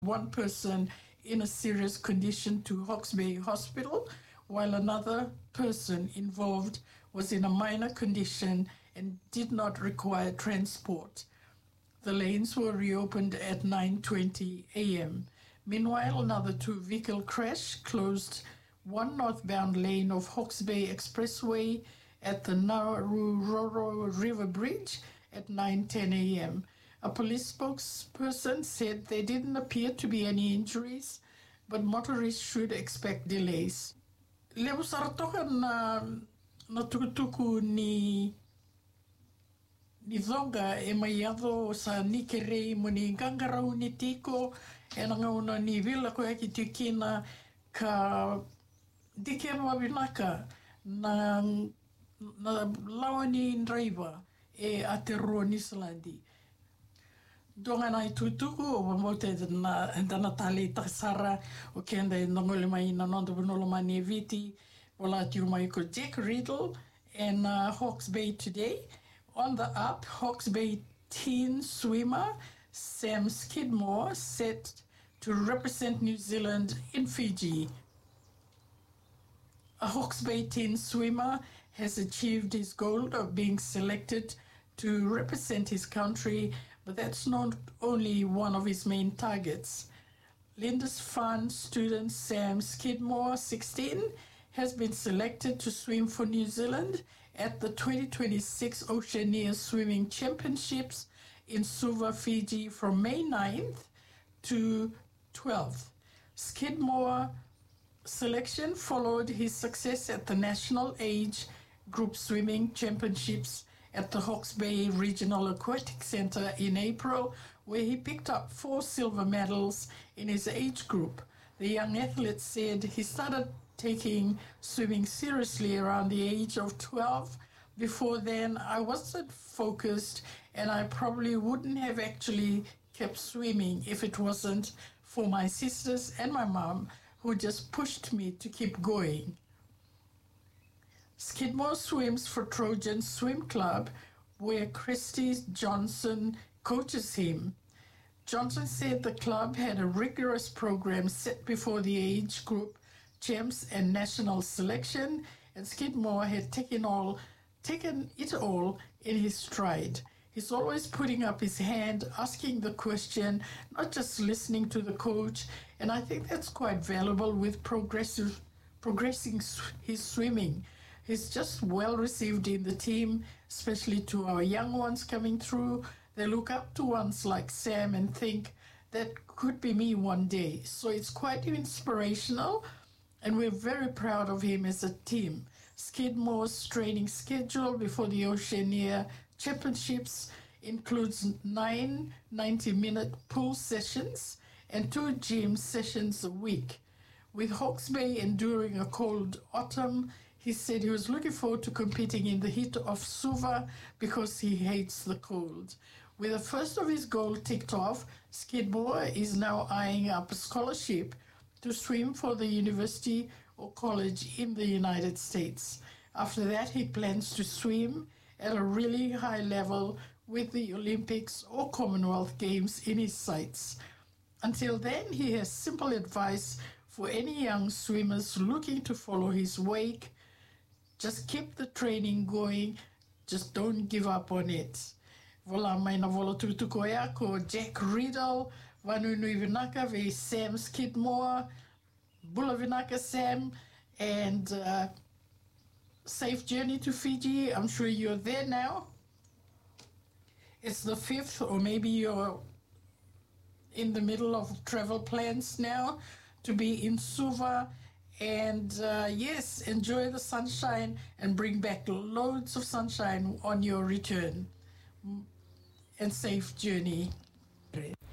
one person in a serious condition to Hawke's Bay Hospital, while another person involved was in a minor condition and did not require transport. The lanes were reopened at 9:20 a.m. Meanwhile, another two-vehicle crash closed one northbound lane of Hawke's Bay Expressway at the Naruroro River Bridge at 9:10 a.m. A police spokesperson said there didn't appear to be any injuries, but motorists should expect delays. Leo saratoka na tukutuku ni Zonga e mai ado sa nikerei mo ni gangarau ni tiko e nanga una ni vila ko eki tikina ka dike mawinaka na lawa ni driver e Aotearoa New Zealand. Donga nai tutuku o mamote dana tali takasara o kenda e nongole mai na nondo bunolo mani e viti wala tiu mai ko Jack Riddle and Hawke's Bay Today. On the up, Hawke's Bay teen swimmer Sam Skidmore set to represent New Zealand in Fiji. A Hawke's Bay teen swimmer has achieved his goal of being selected to represent his country, but that's not only one of his main targets. Lindisfarne student Sam Skidmore, 16, has been selected to swim for New Zealand at the 2026 Oceania Swimming Championships in Suva, Fiji from May 9th to 12th. Skidmore selection followed his success at the National Age Group Swimming Championships at the Hawke's Bay Regional Aquatic Centre in April, where he picked up 4 silver medals in his age group. The young athlete said he started taking swimming seriously around the age of 12. Before then, I wasn't focused, and I probably wouldn't have actually kept swimming if it wasn't for my sisters and my mom, who just pushed me to keep going. Skidmore swims for Trojan Swim Club, where Christy Johnson coaches him. Johnson said the club had a rigorous program set before the age group champs and national selection, and Skidmore had taken it all in his stride. He's always putting up his hand, asking the question, not just listening to the coach, and I think that's quite valuable with progressing his swimming. He's just well received in the team, especially to our young ones coming through. They look up to ones like Sam and think that could be me one day. So it's quite inspirational, and we're very proud of him as a team. Skidmore's training schedule before the Oceania Championships includes 9 90-minute pool sessions and 2 gym sessions a week. With Hawke's Bay enduring a cold autumn, he said he was looking forward to competing in the heat of Suva because he hates the cold. With the first of his goals ticked off, Skidmore is now eyeing up a scholarship to swim for the university or college in the United States. After that, he plans to swim at a really high level with the Olympics or Commonwealth Games in his sights. Until then, he has simple advice for any young swimmers looking to follow his wake. Just keep the training going. Just don't give up on it. Vola mai na vola tutuko ea ko Jack Riddle, Vanunui Vinaka ve Sam Skidmore, Bula Vinaka Sam, and safe journey to Fiji. I'm sure you're there now. It's the 5th, or maybe you're in the middle of travel plans now to be in Suva. And yes, enjoy the sunshine and bring back loads of sunshine on your return. And safe journey.